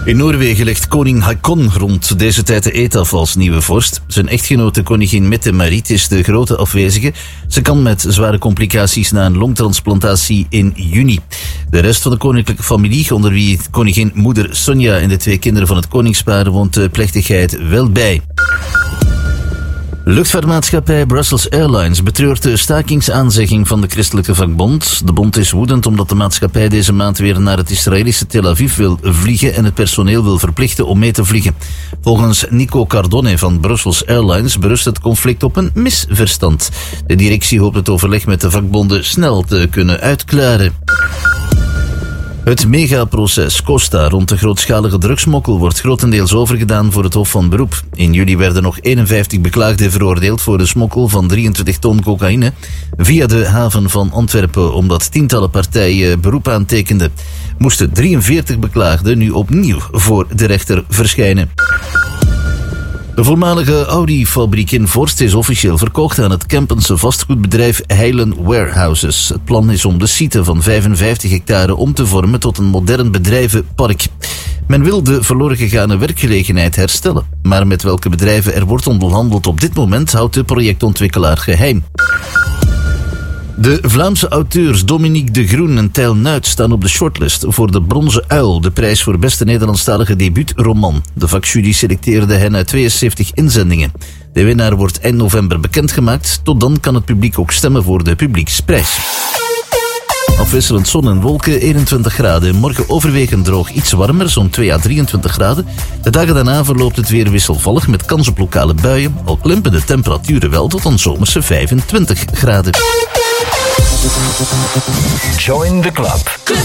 In Noorwegen legt koning Haakon rond deze tijd de eed af als nieuwe vorst. Zijn echtgenote koningin Mette-Marit is de grote afwezige. Ze kan met zware complicaties na een longtransplantatie in juni. De rest van de koninklijke familie, onder wie koningin moeder Sonja en de 2 kinderen van het koningspaar, woont de plechtigheid wel bij. Luchtvaartmaatschappij Brussels Airlines betreurt de stakingsaanzegging van de christelijke vakbond. De bond is woedend omdat de maatschappij deze maand weer naar het Israëlische Tel Aviv wil vliegen en het personeel wil verplichten om mee te vliegen. Volgens Nico Cardone van Brussels Airlines berust het conflict op een misverstand. De directie hoopt het overleg met de vakbonden snel te kunnen uitklaren. Het megaproces Costa rond de grootschalige drugsmokkel wordt grotendeels overgedaan voor het Hof van Beroep. In juli werden nog 51 beklaagden veroordeeld voor de smokkel van 23 ton cocaïne via de haven van Antwerpen, omdat tientallen partijen beroep aantekenden. Moesten 43 beklaagden nu opnieuw voor de rechter verschijnen. De voormalige Audi-fabriek in Vorst is officieel verkocht aan het Kempense vastgoedbedrijf Heilen Warehouses. Het plan is om de site van 55 hectare om te vormen tot een modern bedrijvenpark. Men wil de verloren gegane werkgelegenheid herstellen. Maar met welke bedrijven er wordt onderhandeld op dit moment houdt de projectontwikkelaar geheim. De Vlaamse auteurs Dominique de Groen en Tijl Nuit staan op de shortlist voor de Bronzen Uil, de prijs voor beste Nederlandstalige debuutroman. De vakjury selecteerde hen uit 72 inzendingen. De winnaar wordt eind november bekendgemaakt. Tot dan kan het publiek ook stemmen voor de publieksprijs. Afwisselend zon en wolken, 21 graden. Morgen overwegend droog, iets warmer, zo'n 2 à 23 graden. De dagen daarna verloopt het weer wisselvallig met kans op lokale buien. Al klimpen de temperaturen wel tot een zomerse 25 graden. Join the club.